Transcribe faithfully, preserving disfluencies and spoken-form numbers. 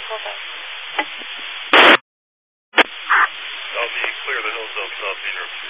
Hold on. South E, clear the hills of South Cedar.